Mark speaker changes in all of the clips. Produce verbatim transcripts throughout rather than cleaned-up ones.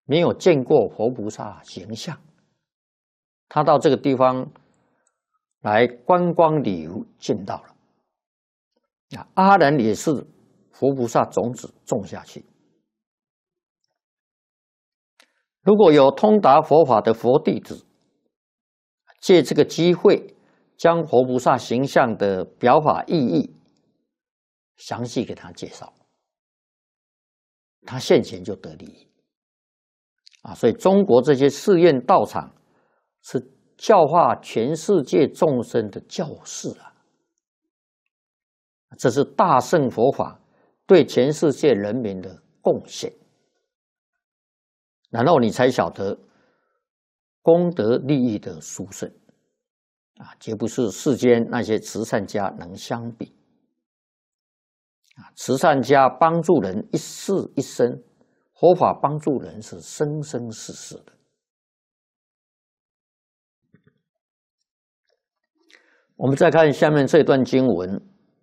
Speaker 1: 没有见过佛菩萨形象，他到这个地方来观光旅游，见到了。啊，阿难也是佛菩萨种子种下去。如果有通达佛法的佛弟子，借这个机会，将佛菩萨形象的表法意义详细给他介绍，他现前就得利益。啊，所以中国这些寺院道场是教化全世界众生的教室啊！这是大乘佛法对全世界人民的贡献。然后你才晓得功德利益的殊胜啊，绝不是世间那些慈善家能相比啊！慈善家帮助人一世一生。佛法帮助人是生生世世的。我们再看下面这段经文：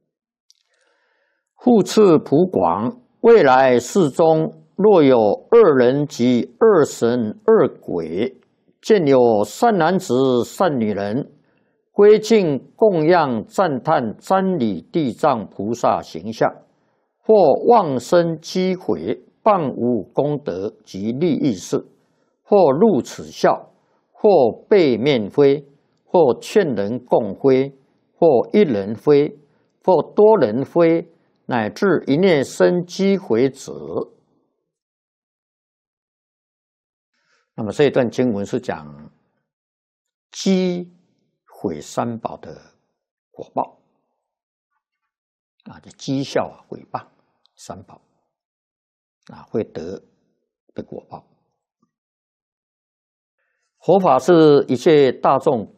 Speaker 1: 复次普广，未来世中，若有二人及二神二鬼，见有善男子、善女人，归敬供养赞叹瞻礼地藏菩萨形象，或妄生讥毁。谤无功德及利益事，或入此笑，或背面非，或劝人共非，或一人非，或多人非，乃至一念生讥毁者。那么这一段经文是讲讥毁三宝的果报啊，就讥笑啊、毁谤三宝。啊，会得的果报。佛法是一切大众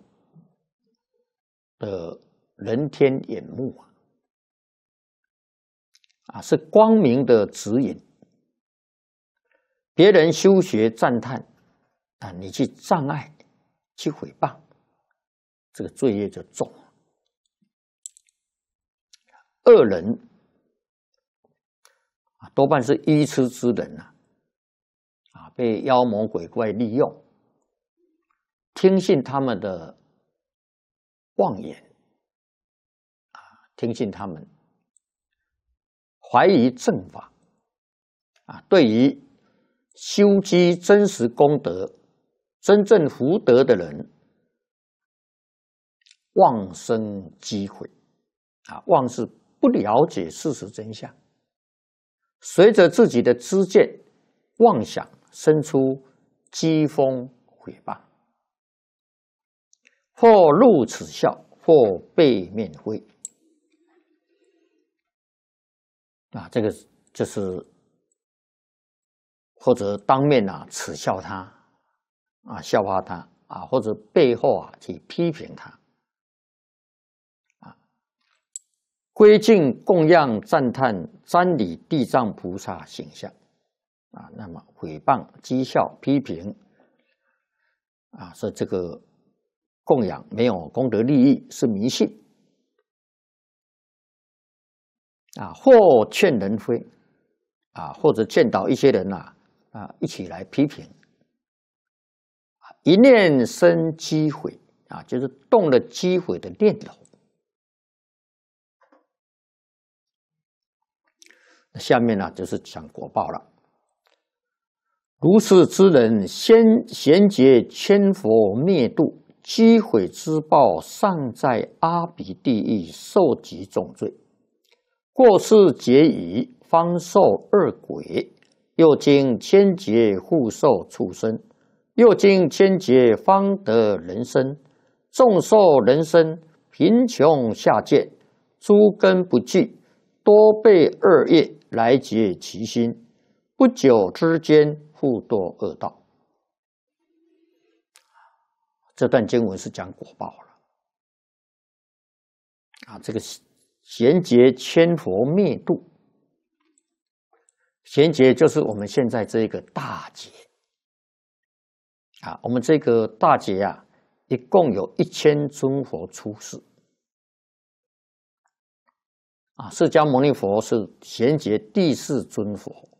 Speaker 1: 的人天眼目啊，啊，是光明的指引。别人修学赞叹啊，你去障碍、去毁谤，这个罪业就重了。恶人。多半是愚痴之人啊，啊，被妖魔鬼怪利用，听信他们的妄言，啊，听信他们，怀疑正法，啊，对于修积真实功德、真正福德的人，妄生讥毁，啊，妄是不了解事实真相。随着自己的知见、妄想，生出讥讽毁谤，或入此笑，或背面非。啊，这个就是或者当面啊耻笑他，啊笑话他啊，或者背后啊去批评他。归敬供养赞叹瞻礼地藏菩萨形象啊，那么毁谤讥笑批评啊，说这个供养没有功德利益，是迷信啊，或劝人非啊，或者劝导一些人呐 啊, 啊一起来批评，一念生讥毁啊，就是动了讥毁的念头。下面呢、啊、就是讲果报了。如是之人，先贤劫千佛灭度，击毁之报，尚在阿鼻地狱受极重罪。过世劫已，方受恶鬼；又经千劫，复受畜生；又经千劫，方得人身。众受人身，贫穷下贱，诸根不具，多被恶业来结其心，不久之间复堕恶道。这段经文是讲果报了啊，这个贤劫千佛灭度，贤劫就是我们现在这个大劫啊，我们这个大劫啊，一共有一千尊佛出世。啊，释迦牟尼佛是贤劫第四尊佛，